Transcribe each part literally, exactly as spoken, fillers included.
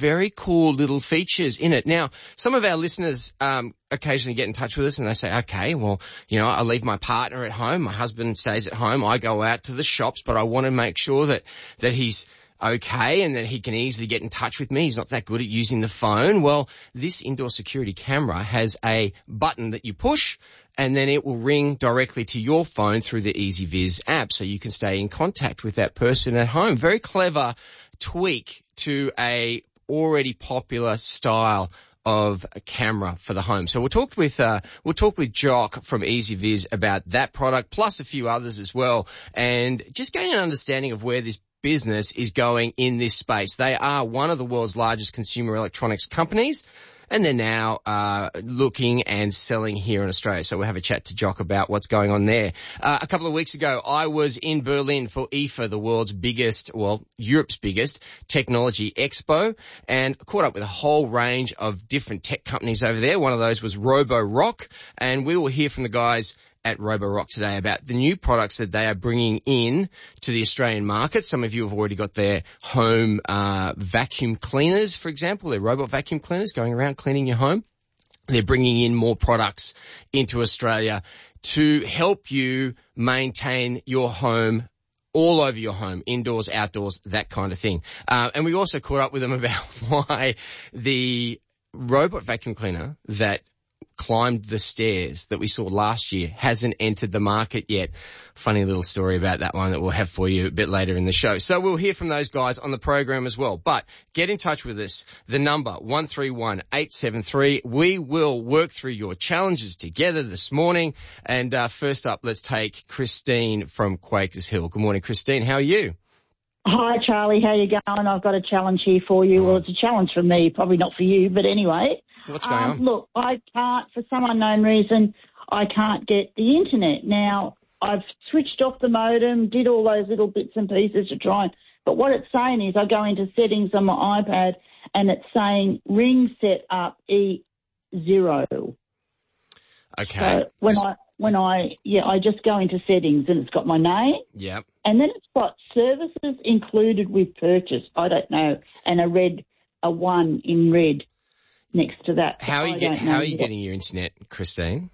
very cool little features in it. Now, some of our listeners um occasionally get in touch with us and they say, okay, well, you know, I leave my partner at home, my husband stays at home, I go out to the shops, but I want to make sure that, that he's okay and that he can easily get in touch with me. He's not that good at using the phone. Well, this indoor security camera has a button that you push and then it will ring directly to your phone through the EasyViz app so you can stay in contact with that person at home. Very clever tweak to a already popular style of a camera for the home. So we'll talk with, uh, we'll talk with Jock from EasyViz about that product plus a few others as well and just gain an understanding of where this business is going in this space. They are one of the world's largest consumer electronics companies and they're now uh looking and selling here in Australia. So we'll have a chat to Jock about what's going on there. Uh, a couple of weeks ago, I was in Berlin for I F A, the world's biggest, well, Europe's biggest technology expo, and caught up with a whole range of different tech companies over there. One of those was Roborock, and we will hear from the guys at Roborock today about the new products that they are bringing in to the Australian market. Some of you have already got their home uh vacuum cleaners, for example, their robot vacuum cleaners going around cleaning your home. They're bringing in more products into Australia to help you maintain your home all over your home, indoors, outdoors, that kind of thing. Uh, and we also caught up with them about why the robot vacuum cleaner that climbed the stairs that we saw last year hasn't entered the market yet. Funny little story about that one that we'll have for you a bit later in the show. So we'll hear from those guys on the program as well. But get in touch with us. The number one three one eight seven three. We will work through your challenges together this morning. And uh, first up, let's take Christine from Quakers Hill. Good morning, Christine. How are you? Hi, Charlie. How you going? I've got a challenge here for you. Oh. Well, it's a challenge for me, probably not for you, but anyway. What's going um, on? Look, I can't, for some unknown reason, I can't get the internet. Now, I've switched off the modem, did all those little bits and pieces to try and, but what it's saying is I go into settings on my iPad and it's saying ring set up E zero. Okay. So when I, when I, yeah, I just go into settings and it's got my name. Yep. And then it's got services included with purchase. I don't know. And a red, a one in red next to that. How are you, get, how are you getting your internet, Christine?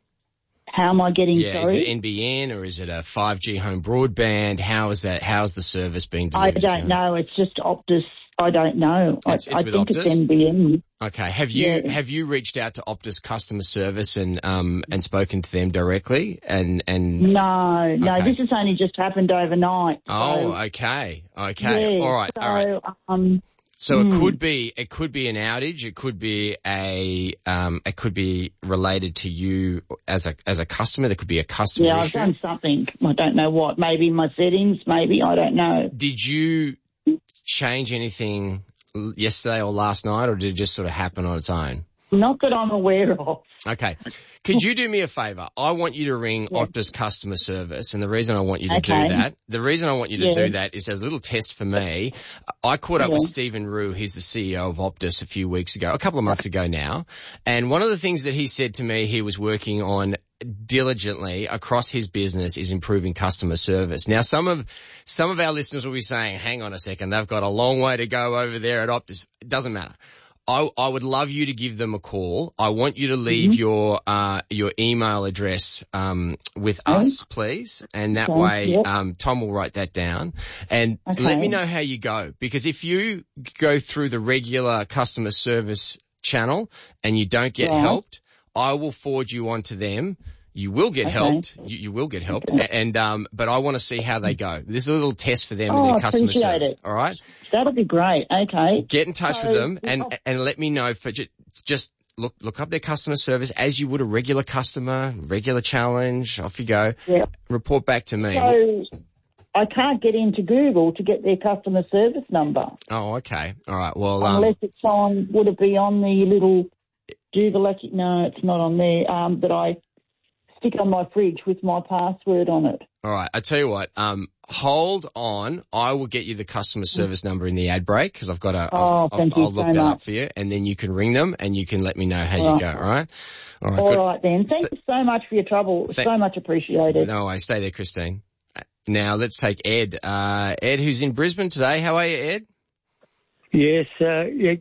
How am I getting, yeah, sorry? Is it N B N or is it a five G home broadband? How is that? How's the service being delivered? I don't know. It's just Optus. I don't know. It's, I, it's I with think Optus? it's N B N. Okay. Have you Yeah. have you reached out to Optus customer service and um and spoken to them directly? And and No, no. Okay. This has only just happened overnight. oh, so, okay, okay, yeah, all right, so, all right. Um, So it Mm. could be, it could be an outage. It could be a, um, it could be related to you as a, as a customer. There could be a customer yeah, I've issue. done something. I don't know what. Maybe my settings. Maybe I don't know. Did you change anything yesterday or last night, or did it just sort of happen on its own? Not that I'm aware of. Okay. Could you do me a favour? I want you to ring Yeah. Optus customer service, and the reason I want you to Okay. do that, the reason I want you to Yeah. do that is as a little test for me. I caught up Yeah. with Stephen Rue, he's the C E O of Optus a few weeks ago, a couple of months ago now, and one of the things that he said to me he was working on diligently across his business is improving customer service. Now, some of some of our listeners will be saying, hang on a second, they've got a long way to go over there at Optus. It doesn't matter. I, I would love you to give them a call. I want you to leave Mm-hmm. your uh, your email address um, with Okay. us, please, and that Okay, way yep. um, Tom will write that down. And Okay. let me know how you go, because if you go through the regular customer service channel and you don't get Yeah. helped, I will forward you on to them. You will get Okay. helped. You, you will get helped. Okay. And um, but I want to see how they go. This is a little test for them Oh, and I their customer appreciate service. it. All right. That'll be great. Okay. Get in touch So, with them and, oh. and let me know for just, just look, look up their customer service as you would a regular customer, regular challenge. Off you go. Yeah. Report back to me. So I can't get into Google to get their customer service number Oh, okay. All right. Well, um, unless it's on. Would it be on the little do the lucky? No, it's not on there. Um, that I stick on my fridge with my password on it. all right. I tell you what, um, hold on. I will get you the customer service number in the ad break because I've got a, Oh, I've, thank I'll, you I'll look so that much. up for you and then you can ring them and you can let me know how All you right. go. All right. All right. All good. right then. Thank St- you so much for your trouble. Thank- so much appreciated. No way. Stay there, Christine. Now let's take Ed. Uh, Ed, who's in Brisbane today. How are you, Ed? Yes, uh, yeah,